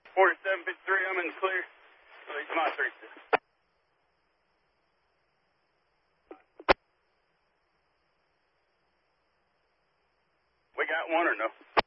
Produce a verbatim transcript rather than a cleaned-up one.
forty-seven fifty-three, I'm in the clear. Release my three six. We got one or no?